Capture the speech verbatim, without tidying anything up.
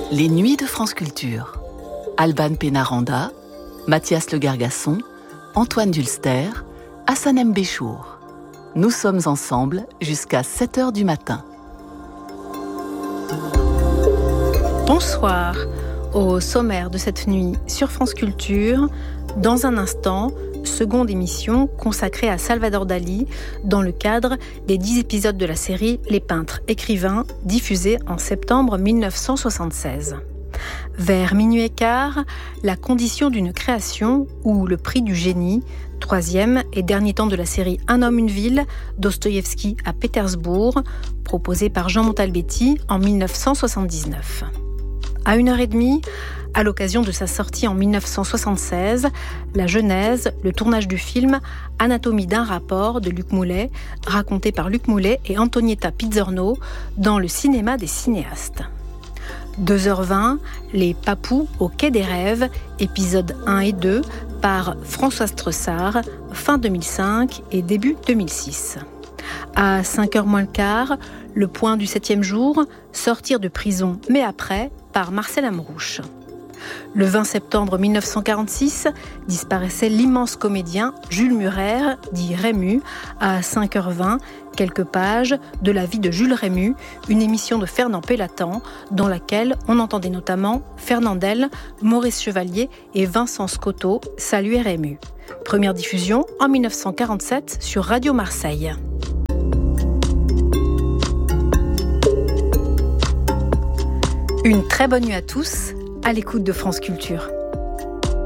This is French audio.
Les Nuits de France Culture. Alban Pénaranda, Mathias Le Gargasson, Antoine Dulster, Hassan M. Béchour. Nous sommes ensemble jusqu'à sept heures du matin. Bonsoir. Au sommaire de cette nuit sur France Culture, dans un instant, seconde émission consacrée à Salvador Dali dans le cadre des dix épisodes de la série Les peintres écrivains diffusée en septembre dix-neuf cent soixante-seize. Vers minuit et quart, la condition d'une création ou le prix du génie, troisième et dernier temps de la série Un homme, une ville, Dostoïevski à Pétersbourg, proposé par Jean Montalbetti en dix-neuf cent soixante-dix-neuf. À une heure et demie, à l'occasion de sa sortie en dix-neuf cent soixante-seize, la genèse, le tournage du film Anatomie d'un rapport de Luc Moulet, raconté par Luc Moulet et Antonietta Pizzorno dans le cinéma des cinéastes. deux heures vingt, Les Papous au Quai des Rêves, épisodes un et deux, par François Stressard, fin deux mille cinq et début deux mille six. À cinq heures moins le quart, Le Point du septième jour, Sortir de prison mais après, par Marcel Amrouche. Le vingt septembre dix-neuf cent quarante-six, disparaissait l'immense comédien Jules Murer, dit Rému, à cinq heures vingt, quelques pages de la vie de Jules Rému, une émission de Fernand Pélatan, dans laquelle on entendait notamment Fernandel, Maurice Chevalier et Vincent Scotto saluer Rému. Première diffusion en dix-neuf cent quarante-sept sur Radio Marseille. Une très bonne nuit à tous, à l'écoute de France Culture.